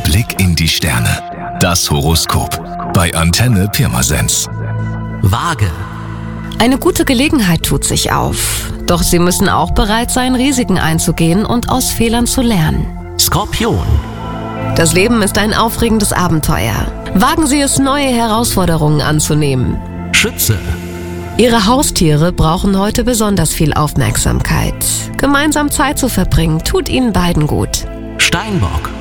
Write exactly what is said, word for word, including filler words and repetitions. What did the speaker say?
Blick in die Sterne. Das Horoskop bei Antenne Pirmasens. Waage. Eine gute Gelegenheit tut sich auf. Doch Sie müssen auch bereit sein, Risiken einzugehen und aus Fehlern zu lernen. Skorpion. Das Leben ist ein aufregendes Abenteuer. Wagen Sie es, neue Herausforderungen anzunehmen. Schütze. Ihre Haustiere brauchen heute besonders viel Aufmerksamkeit. Gemeinsam Zeit zu verbringen, tut Ihnen beiden gut. Steinbock.